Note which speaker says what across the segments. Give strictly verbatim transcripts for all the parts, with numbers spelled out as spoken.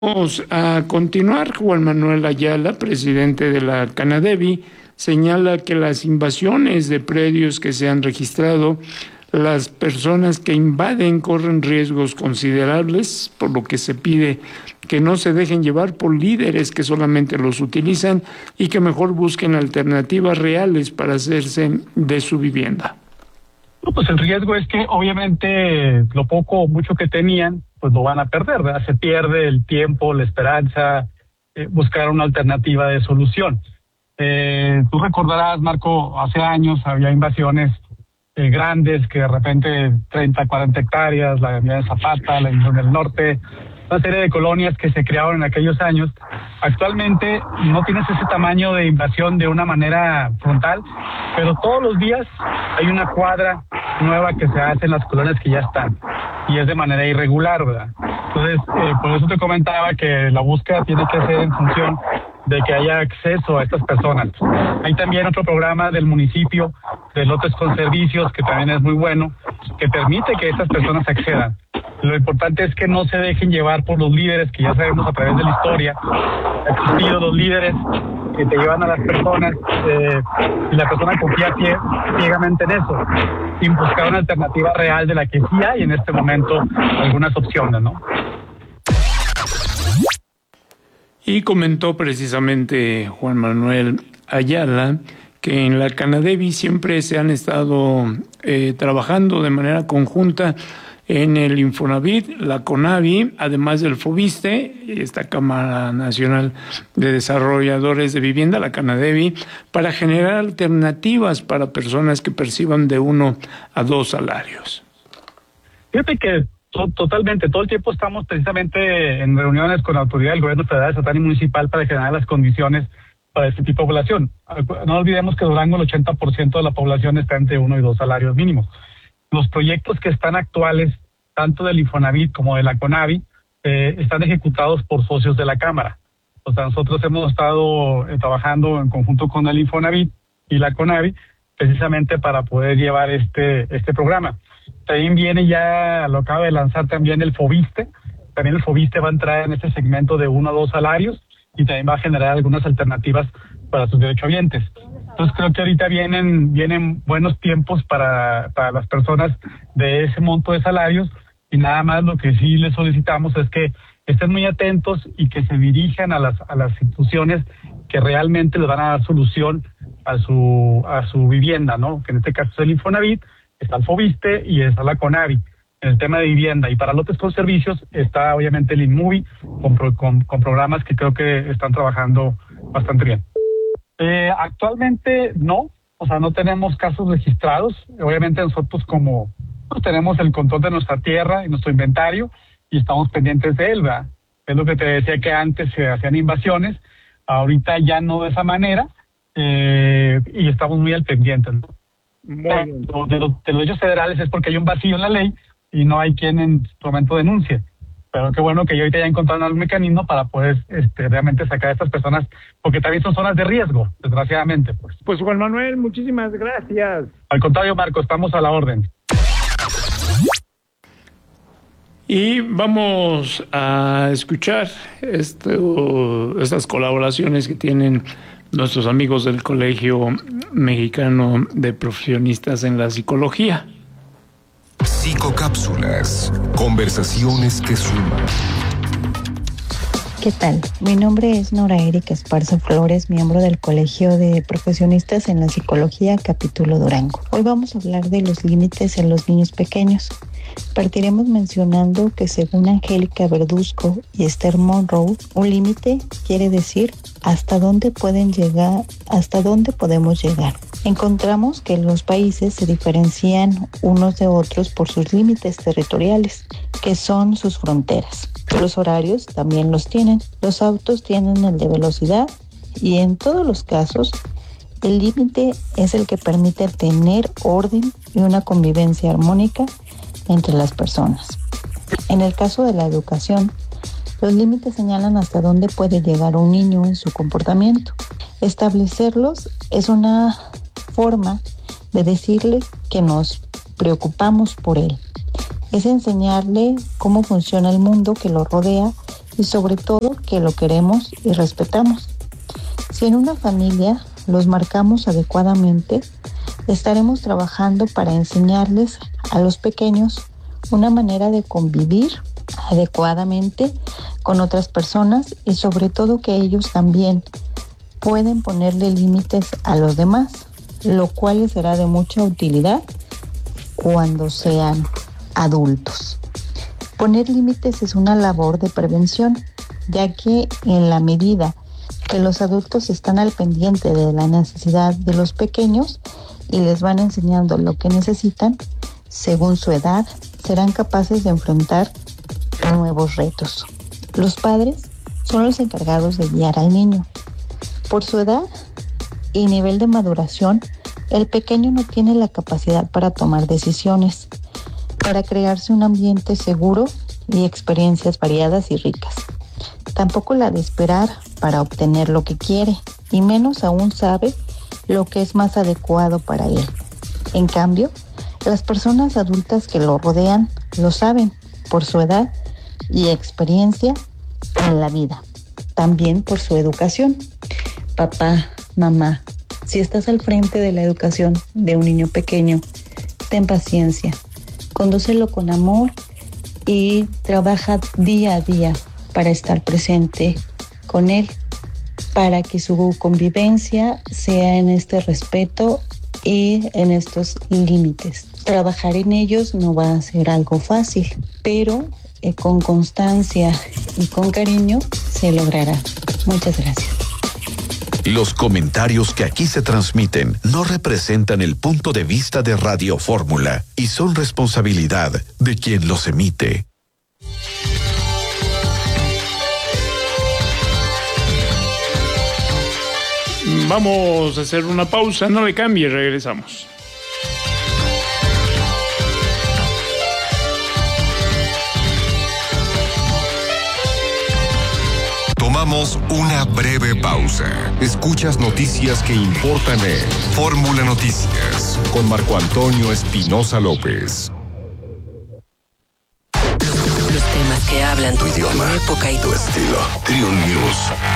Speaker 1: Vamos a continuar. Juan Manuel Ayala, presidente de la Canadevi, señala que las invasiones de predios que se han registrado, las personas que invaden corren riesgos considerables, por lo que se pide que no se dejen llevar por líderes que solamente los utilizan y que mejor busquen alternativas reales para hacerse de su vivienda.
Speaker 2: No, pues el riesgo es que obviamente lo poco o mucho que tenían, pues lo van a perder, ¿verdad? Se pierde el tiempo, la esperanza, eh, buscar una alternativa de solución. Eh, tú recordarás, Marco, hace años había invasiones eh, grandes que de repente treinta, cuarenta hectáreas, la Avenida de Zapata, la División del Norte, una serie de colonias que se crearon en aquellos años. Actualmente no tienes ese tamaño de invasión de una manera frontal, pero todos los días hay una cuadra nueva que se hace en las colonias que ya están, y es de manera irregular, ¿verdad? Entonces, eh, por eso te comentaba que la búsqueda tiene que ser en función de que haya acceso a estas personas. Hay también otro programa del municipio de lotes con servicios que también es muy bueno, que permite que estas personas accedan. Lo importante es que no se dejen llevar por los líderes, que ya sabemos a través de la historia, han existido los líderes que te llevan a las personas eh, y la persona confía cie ciegamente en eso, sin buscar una alternativa real de la que sí hay en este momento algunas opciones, ¿no?
Speaker 1: Y comentó precisamente Juan Manuel Ayala que en la Canadevi siempre se han estado eh, trabajando de manera conjunta en el Infonavit, la CONAVI, además del FOVISSSTE, esta Cámara Nacional de Desarrolladores de Vivienda, la Canadevi, para generar alternativas para personas que perciban de uno a dos salarios.
Speaker 2: Fíjate que to totalmente, todo el tiempo estamos precisamente en reuniones con la autoridad del gobierno federal, estatal y municipal para generar las condiciones para este tipo de población. No olvidemos que Durango el ochenta por ciento de la población está entre uno y dos salarios mínimos. Los proyectos que están actuales, tanto del Infonavit como de la CONAVI, eh, están ejecutados por socios de la Cámara. O sea, nosotros hemos estado eh, trabajando en conjunto con el Infonavit y la CONAVI, precisamente para poder llevar este este programa. También viene ya, lo acaba de lanzar también el FOVISSSTE. También el FOVISSSTE va a entrar en este segmento de uno a dos salarios y también va a generar algunas alternativas para sus derechohabientes. Entonces creo que ahorita vienen vienen buenos tiempos para, para las personas de ese monto de salarios, y nada más lo que sí les solicitamos es que estén muy atentos y que se dirijan a las a las instituciones que realmente les van a dar solución a su a su vivienda, ¿no? Que en este caso es el Infonavit, está el FOVISSSTE y está la CONAVI en el tema de vivienda. Y para lotes con servicios está obviamente el INMUVI con, con, con programas que creo que están trabajando bastante bien. Eh, actualmente no, o sea, no tenemos casos registrados. Obviamente nosotros como pues, tenemos el control de nuestra tierra y nuestro inventario y estamos pendientes de él, ¿verdad? Es lo que te decía, que antes se hacían invasiones, ahorita ya no de esa manera, eh, y estamos muy al pendiente, ¿no? Muy de, los, de los hechos federales es porque hay un vacío en la ley y no hay quien en su momento denuncie. Pero qué bueno que yo ahorita ya encontraron algún mecanismo para poder este, realmente sacar a estas personas, porque también son zonas de riesgo, desgraciadamente. Pues.
Speaker 1: pues Juan Manuel, muchísimas gracias.
Speaker 2: Al contrario, Marco, estamos a la orden.
Speaker 1: Y vamos a escuchar esto, estas colaboraciones que tienen nuestros amigos del Colegio Mexicano de Profesionistas en la Psicología.
Speaker 3: Psicocápsulas, conversaciones que suman.
Speaker 4: ¿Qué tal? Mi nombre es Nora Erika Esparza Flores, miembro del Colegio de Profesionistas en la Psicología, capítulo Durango. Hoy vamos a hablar de los límites en los niños pequeños. Partiremos mencionando que según Angélica Verduzco y Esther Monroe, un límite quiere decir hasta dónde pueden llegar, hasta dónde podemos llegar. Encontramos que los países se diferencian unos de otros por sus límites territoriales, que son sus fronteras. Los horarios también los tienen. Los autos tienen el de velocidad y en todos los casos el límite es el que permite tener orden y una convivencia armónica entre las personas. En el caso de la educación, los límites señalan hasta dónde puede llegar un niño en su comportamiento. Establecerlos es una forma de decirle que nos preocupamos por él. Es enseñarle cómo funciona el mundo que lo rodea y sobre todo que lo queremos y respetamos. Si en una familia los marcamos adecuadamente, estaremos trabajando para enseñarles a los pequeños una manera de convivir adecuadamente con otras personas y sobre todo que ellos también pueden ponerle límites a los demás, lo cual les será de mucha utilidad cuando sean adultos. Poner límites es una labor de prevención, ya que en la medida que los adultos están al pendiente de la necesidad de los pequeños y les van enseñando lo que necesitan, según su edad, serán capaces de enfrentar nuevos retos. Los padres son los encargados de guiar al niño. Por su edad y nivel de maduración, el pequeño no tiene la capacidad para tomar decisiones, para crearse un ambiente seguro y experiencias variadas y ricas. Tampoco la de esperar para obtener lo que quiere, y menos aún sabe lo que es más adecuado para él. En cambio, las personas adultas que lo rodean lo saben por su edad y experiencia en la vida, también por su educación. Papá, mamá, si estás al frente de la educación de un niño pequeño, ten paciencia, condúcelo con amor y trabaja día a día para estar presente con él, para que su convivencia sea en este respeto y en estos límites. Trabajar en ellos no va a ser algo fácil, pero eh, con constancia y con cariño se logrará. Muchas gracias.
Speaker 5: Los comentarios que aquí se transmiten no representan el punto de vista de Radio Fórmula y son responsabilidad de quien los emite.
Speaker 1: Vamos a hacer una pausa, no le cambie, regresamos.
Speaker 3: Tomamos una breve pausa. Escuchas noticias que importan en Fórmula Noticias con Marco Antonio Espinosa López.
Speaker 6: Los temas que hablan tu idioma, tu época y tu estilo. Triun News.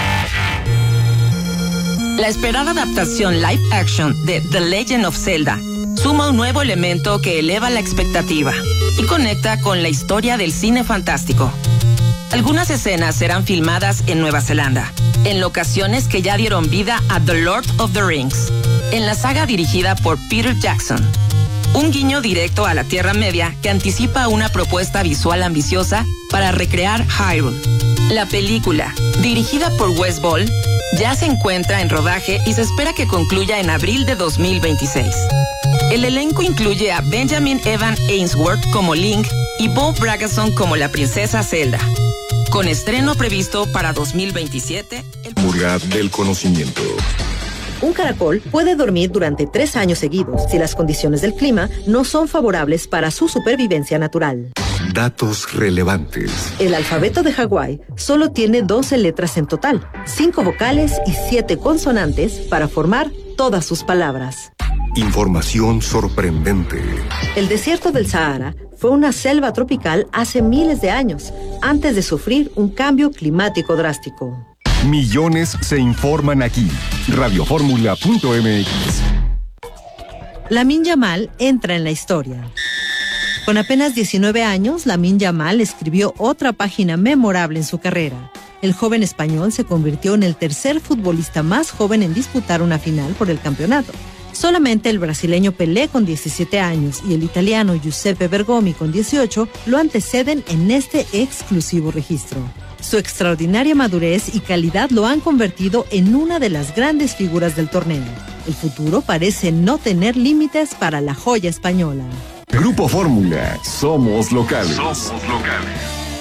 Speaker 7: La esperada adaptación live action de The Legend of Zelda suma un nuevo elemento que eleva la expectativa y conecta con la historia del cine fantástico. Algunas escenas serán filmadas en Nueva Zelanda, en locaciones que ya dieron vida a The Lord of the Rings, en la saga dirigida por Peter Jackson. Un guiño directo a la Tierra Media que anticipa una propuesta visual ambiciosa para recrear Hyrule. La película, dirigida por Wes Ball, ya se encuentra en rodaje y se espera que concluya en abril de dos mil veintiséis. El elenco incluye a Benjamin Evan Ainsworth como Link y Bob Bragason como la princesa Zelda. Con estreno previsto para dos mil veintisiete... El...
Speaker 3: Murga del conocimiento.
Speaker 8: Un caracol puede dormir durante tres años seguidos si las condiciones del clima no son favorables para su supervivencia natural.
Speaker 3: Datos relevantes.
Speaker 8: El alfabeto de Hawái solo tiene doce letras en total, cinco vocales y siete consonantes para formar todas sus palabras.
Speaker 3: Información sorprendente.
Speaker 8: El desierto del Sahara fue una selva tropical hace miles de años, antes de sufrir un cambio climático drástico.
Speaker 3: Millones se informan aquí. radio fórmula punto m x.
Speaker 8: Lamine Yamal entra en la historia. Con apenas diecinueve años, Lamine Yamal escribió otra página memorable en su carrera. El joven español se convirtió en el tercer futbolista más joven en disputar una final por el campeonato. Solamente el brasileño Pelé con diecisiete años y el italiano Giuseppe Bergomi con dieciocho lo anteceden en este exclusivo registro. Su extraordinaria madurez y calidad lo han convertido en una de las grandes figuras del torneo. El futuro parece no tener límites para la joya española.
Speaker 3: Grupo Fórmula, somos locales. Somos locales.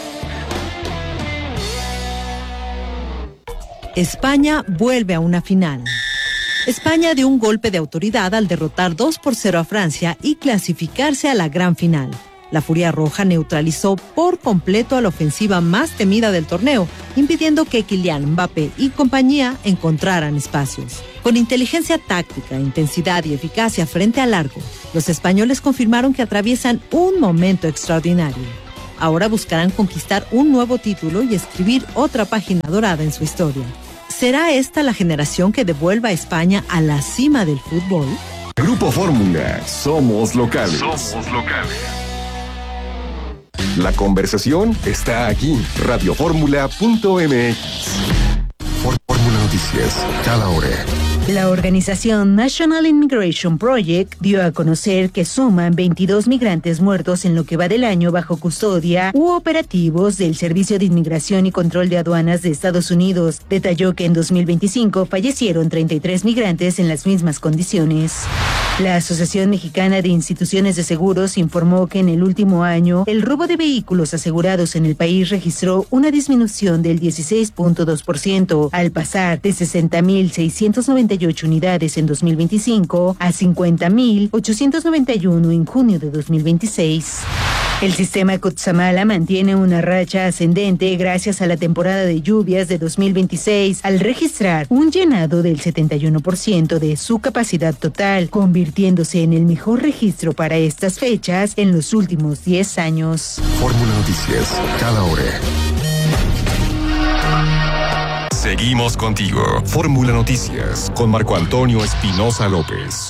Speaker 8: España vuelve a una final. España dio un golpe de autoridad al derrotar dos por cero a Francia y clasificarse a la gran final. La Furia Roja neutralizó por completo a la ofensiva más temida del torneo, impidiendo que Kylian Mbappé y compañía encontraran espacios. Con inteligencia táctica, intensidad y eficacia frente al arco, los españoles confirmaron que atraviesan un momento extraordinario. ahora buscarán conquistar un nuevo título y escribir otra página dorada en su historia. ¿Será esta la generación que devuelva a España a la cima del fútbol?
Speaker 3: Grupo Fórmula, somos locales.
Speaker 6: Somos locales.
Speaker 3: La conversación está aquí. radio fórmula punto m x. Fórmula Noticias, cada hora.
Speaker 9: La organización National Immigration Project dio a conocer que suman veintidós migrantes muertos en lo que va del año bajo custodia u operativos del Servicio de Inmigración y Control de Aduanas de Estados Unidos. Detalló que en dos mil veinticinco fallecieron treinta y tres migrantes en las mismas condiciones. La Asociación Mexicana de Instituciones de Seguros informó que en el último año el robo de vehículos asegurados en el país registró una disminución del dieciséis punto dos por ciento, al pasar de sesenta mil seiscientos noventa y ocho unidades en dos mil veinticinco a cincuenta mil ochocientos noventa y uno en junio de dos mil veintiséis. El sistema Cutzamala mantiene una racha ascendente gracias a la temporada de lluvias de dos mil veintiséis, al registrar un llenado del setenta y uno por ciento de su capacidad total, convirtiéndose en el mejor registro para estas fechas en los últimos diez años.
Speaker 3: Fórmula Noticias, cada hora. Seguimos contigo. Fórmula Noticias, con Marco Antonio Espinosa López.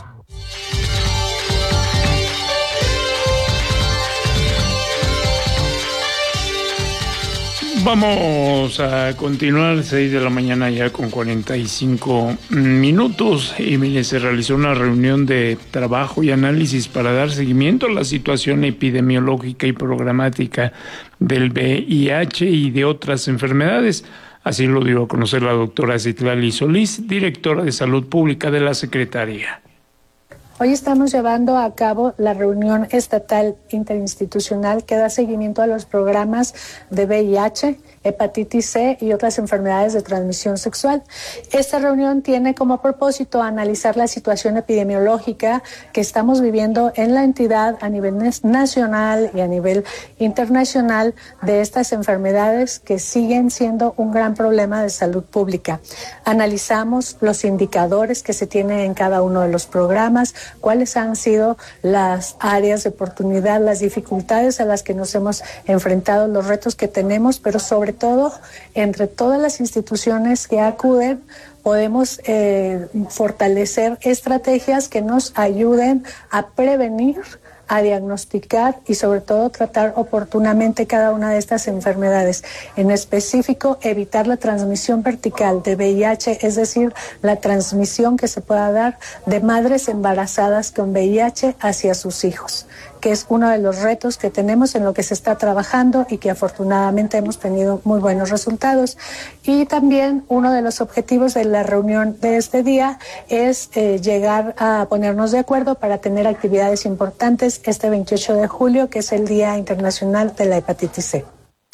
Speaker 1: Vamos a continuar, seis de la mañana ya con cuarenta y cinco minutos, y se realizó una reunión de trabajo y análisis para dar seguimiento a la situación epidemiológica y programática del V I H y de otras enfermedades. Así lo dio a conocer la doctora Citlali Solís, directora de Salud Pública de la Secretaría.
Speaker 10: Hoy estamos llevando a cabo la reunión estatal interinstitucional que da seguimiento a los programas de V I H, hepatitis C y otras enfermedades de transmisión sexual. Esta reunión tiene como propósito analizar la situación epidemiológica que estamos viviendo en la entidad a nivel nacional y a nivel internacional de estas enfermedades que siguen siendo un gran problema de salud pública. Analizamos los indicadores que se tienen en cada uno de los programas, cuáles han sido las áreas de oportunidad, las dificultades a las que nos hemos enfrentado, los retos que tenemos, pero sobre todo, entre todas las instituciones que acuden, podemos eh, fortalecer estrategias que nos ayuden a prevenir, a diagnosticar y sobre todo tratar oportunamente cada una de estas enfermedades. En específico, evitar la transmisión vertical de V I H, es decir, la transmisión que se pueda dar de madres embarazadas con V I H hacia sus hijos, que es uno de los retos que tenemos en lo que se está trabajando y que afortunadamente hemos tenido muy buenos resultados. Y también uno de los objetivos de la reunión de este día es eh, llegar a ponernos de acuerdo para tener actividades importantes este veintiocho de julio, que es el Día Internacional de la Hepatitis C.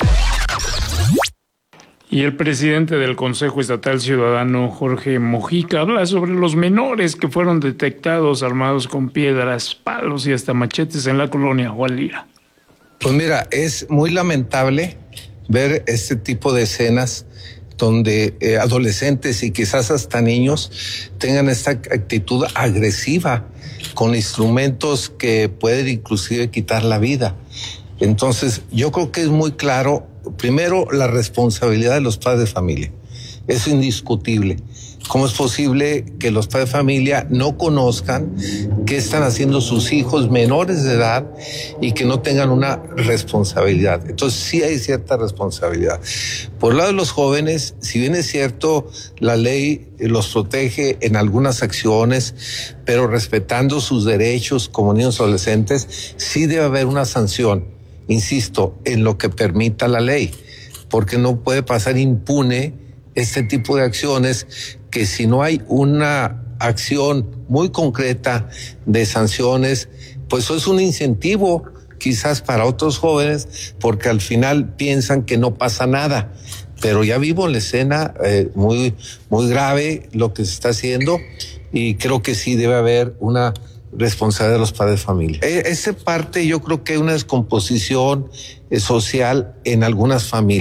Speaker 1: Y el presidente del Consejo Estatal Ciudadano, Jorge Mojica, habla sobre los menores que fueron detectados armados con piedras, palos y hasta machetes en la colonia Juan Lira.
Speaker 11: Pues mira, es muy lamentable ver este tipo de escenas donde eh, adolescentes y quizás hasta niños tengan esta actitud agresiva con instrumentos que pueden inclusive quitar la vida. Entonces, yo creo que es muy claro, primero, la responsabilidad de los padres de familia. Es indiscutible. ¿Cómo es posible que los padres de familia no conozcan qué están haciendo sus hijos menores de edad y que no tengan una responsabilidad? Entonces sí hay cierta responsabilidad. Por el lado de los jóvenes, si bien es cierto, la ley los protege en algunas acciones, pero respetando sus derechos como niños y adolescentes, sí debe haber una sanción, insisto, en lo que permita la ley, porque no puede pasar impune este tipo de acciones que si no hay una acción muy concreta de sanciones, pues eso es un incentivo quizás para otros jóvenes, porque al final piensan que no pasa nada. Pero ya vimos la escena eh, muy, muy grave, lo que se está haciendo, y creo que sí debe haber una responsabilidad de los padres de familia. Eh, esa parte yo creo que hay una descomposición eh, social en algunas familias.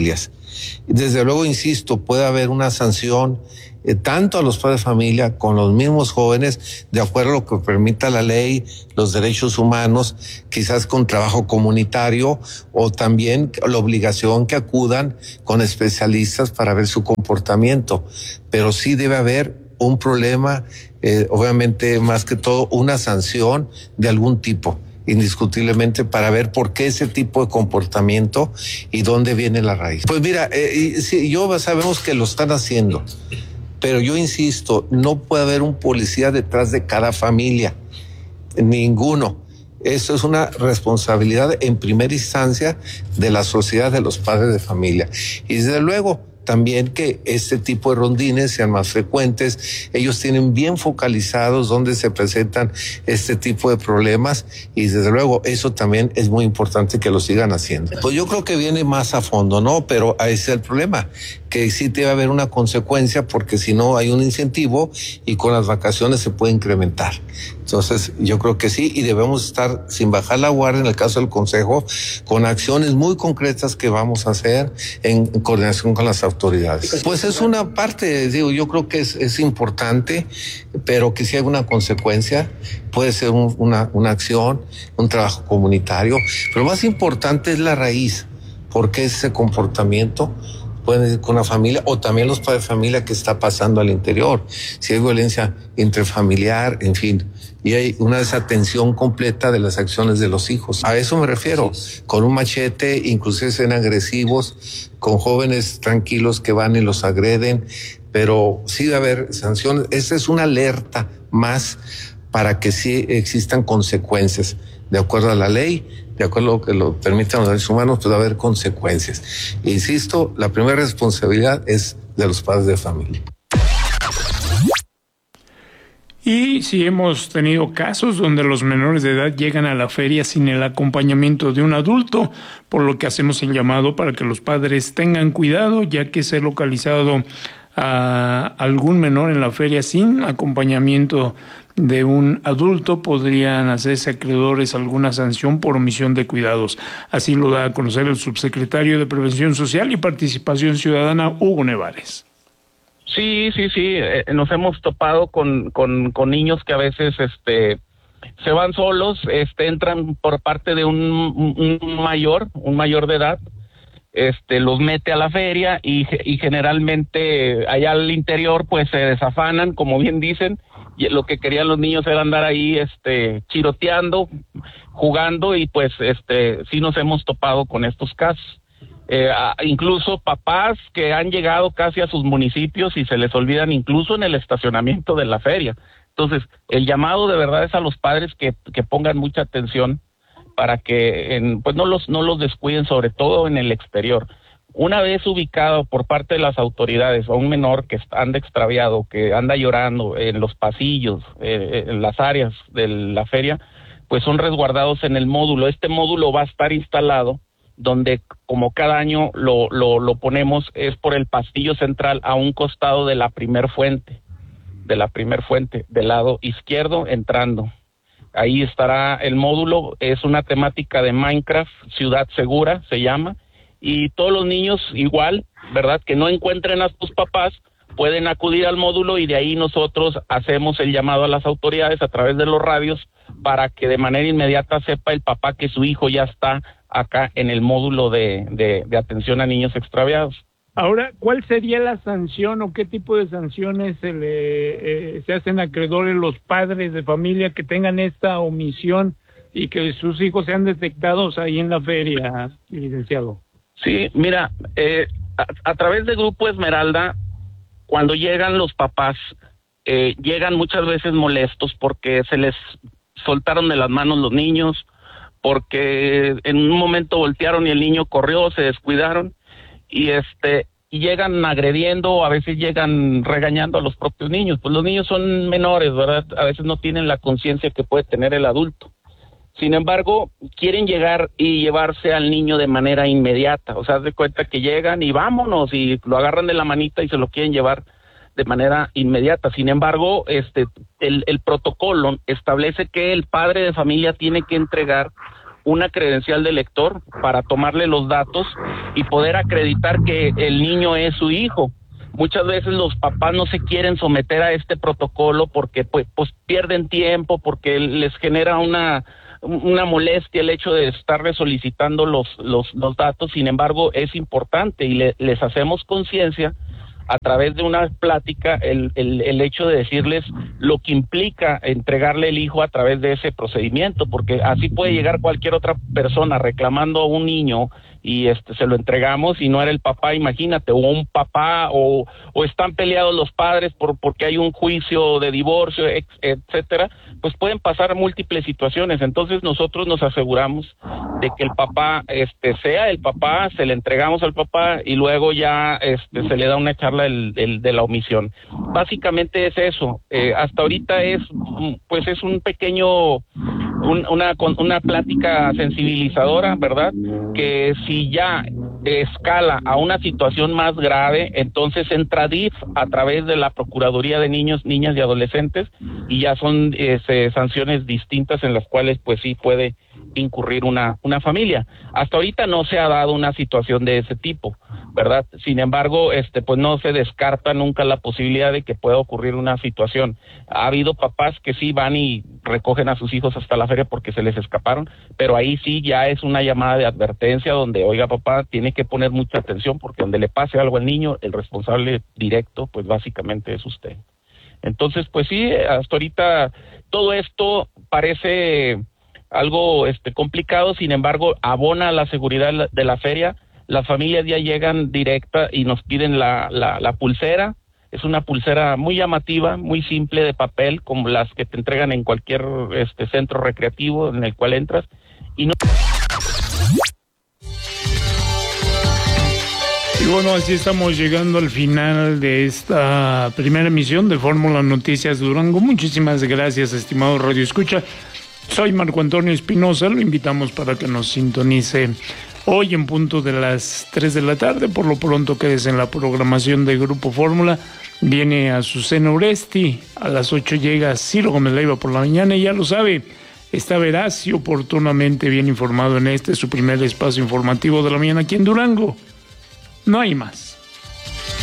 Speaker 11: Desde luego, insisto, puede haber una sanción eh, tanto a los padres de familia con los mismos jóvenes, de acuerdo a lo que permita la ley, los derechos humanos, quizás con trabajo comunitario, o también la obligación que acudan con especialistas para ver su comportamiento. Pero sí debe haber un problema, eh, obviamente más que todo una sanción de algún tipo, indiscutiblemente, para ver por qué ese tipo de comportamiento y dónde viene la raíz. Pues mira, eh, y, sí, yo sabemos que lo están haciendo, pero yo insisto, no puede haber un policía detrás de cada familia, ninguno. Eso es una responsabilidad en primera instancia de la sociedad, de los padres de familia. Y desde luego, también que este tipo de rondines sean más frecuentes. Ellos tienen bien focalizados dónde se presentan este tipo de problemas, y desde luego eso también es muy importante que lo sigan haciendo. Pues yo creo que viene más a fondo, ¿no? Pero ese es el problema, que sí debe haber una consecuencia, porque si no hay un incentivo y con las vacaciones se puede incrementar. Entonces yo creo que sí, y debemos estar sin bajar la guardia en el caso del Consejo, con acciones muy concretas que vamos a hacer en coordinación con las autoridades. Pues es una parte, digo, yo creo que es, es importante, pero que si hay una consecuencia, puede ser un, una, una acción, un trabajo comunitario, pero más importante es la raíz, porque ese comportamiento pueden ir con una familia, o también los padres de familia, que está pasando al interior, si hay violencia intrafamiliar, en fin, y hay una desatención completa de las acciones de los hijos. A eso me refiero, con un machete, inclusive sean agresivos, con jóvenes tranquilos que van y los agreden, pero sí debe haber sanciones. Esa es una alerta más para que sí existan consecuencias, de acuerdo a la ley, de acuerdo a lo que lo permitan los derechos humanos, puede haber consecuencias. Insisto, la primera responsabilidad es de los padres de familia.
Speaker 1: Y si hemos tenido casos donde los menores de edad llegan a la feria sin el acompañamiento de un adulto, por lo que hacemos el llamado para que los padres tengan cuidado, ya que ser localizado a algún menor en la feria sin acompañamiento de un adulto podrían hacerse acreedores a alguna sanción por omisión de cuidados. Así lo da a conocer el subsecretario de Prevención Social y Participación Ciudadana, Hugo Nevares.
Speaker 12: Sí, sí, sí, eh, nos hemos topado con, con, con niños que a veces este se van solos, este entran por parte de un, un, un mayor, un mayor de edad, este los mete a la feria y, y generalmente allá al interior pues se desafanan, como bien dicen, y lo que querían los niños era andar ahí este chiroteando, jugando, y pues este sí nos hemos topado con estos casos. Eh, a, incluso papás que han llegado casi a sus municipios y se les olvidan incluso en el estacionamiento de la feria. Entonces, el llamado de verdad es a los padres que, que pongan mucha atención para que en, pues no los no los descuiden, sobre todo en el exterior. Una vez ubicado por parte de las autoridades a un menor que anda extraviado, que anda llorando en los pasillos, eh, en las áreas de la feria, pues son resguardados en el módulo. Este módulo va a estar instalado donde, como cada año lo, lo, lo ponemos, es por el pasillo central a un costado de la primer fuente, de la primer fuente, del lado izquierdo entrando. Ahí estará el módulo, es una temática de Minecraft, Ciudad Segura se llama, y todos los niños igual, ¿verdad?, que no encuentren a sus papás, pueden acudir al módulo y de ahí nosotros hacemos el llamado a las autoridades a través de los radios para que de manera inmediata sepa el papá que su hijo ya está acá en el módulo de, de, de atención a niños extraviados.
Speaker 1: Ahora, ¿cuál sería la sanción o qué tipo de sanciones se le eh, se hacen acreedores los padres de familia que tengan esta omisión y que sus hijos sean detectados ahí en la feria, licenciado?
Speaker 12: Sí, mira, eh, a, a través del Grupo Esmeralda, cuando llegan los papás, eh, llegan muchas veces molestos porque se les soltaron de las manos los niños, porque en un momento voltearon y el niño corrió, se descuidaron, y este y llegan agrediendo, a veces llegan regañando a los propios niños. Pues los niños son menores, ¿verdad? A veces no tienen la conciencia que puede tener el adulto. Sin embargo, quieren llegar y llevarse al niño de manera inmediata. O sea, haz de cuenta que llegan y vámonos, y lo agarran de la manita y se lo quieren llevar de manera inmediata. Sin embargo, este el, el protocolo establece que el padre de familia tiene que entregar una credencial de lector para tomarle los datos y poder acreditar que el niño es su hijo. Muchas veces los papás no se quieren someter a este protocolo porque pues, pues pierden tiempo, porque les genera una una molestia el hecho de estarle solicitando los los los datos. Sin embargo, es importante y le, les hacemos conciencia a través de una plática el, el el hecho de decirles lo que implica entregarle el hijo a través de ese procedimiento, porque así puede llegar cualquier otra persona reclamando a un niño y este se lo entregamos y no era el papá, imagínate, o un papá, o o están peleados los padres por porque hay un juicio de divorcio, ex, etcétera, pues pueden pasar múltiples situaciones. Entonces nosotros nos aseguramos de que el papá este sea el papá, se le entregamos al papá y luego ya este se le da una charla del, del, de la omisión. Básicamente es eso. Eh, hasta ahorita es pues es un pequeño un, una una plática sensibilizadora, ¿verdad? Que si ya escala a una situación más grave, entonces entra D I F a través de la Procuraduría de Niños, Niñas y Adolescentes y ya son eh, sanciones distintas en las cuales pues sí puede incurrir una una familia. Hasta ahorita no se ha dado una situación de ese tipo, ¿verdad? Sin embargo, este pues no se descarta nunca la posibilidad de que pueda ocurrir una situación. Ha habido papás que sí van y recogen a sus hijos hasta la feria porque se les escaparon, pero ahí sí ya es una llamada de advertencia donde, oiga papá, tiene que poner mucha atención porque donde le pase algo al niño, el responsable directo pues básicamente es usted. Entonces pues sí, hasta ahorita todo esto parece algo este complicado, sin embargo abona la seguridad de la feria. Las familias ya llegan directa y nos piden la, la, la pulsera. Es una pulsera muy llamativa, muy simple de papel, como las que te entregan en cualquier este centro recreativo en el cual entras. Y no...
Speaker 1: Y bueno, así estamos llegando al final de esta primera emisión de Fórmula Noticias Durango. Muchísimas gracias, estimado Radio Escucha. Soy Marco Antonio Espinosa, lo invitamos para que nos sintonice hoy en punto de las tres de la tarde. Por lo pronto quédese en la programación de Grupo Fórmula. Viene Azucena Oresti, a las ocho llega Ciro Gómez Leiva por la mañana y ya lo sabe, está veraz y oportunamente bien informado en este su primer espacio informativo de la mañana aquí en Durango. No hay más.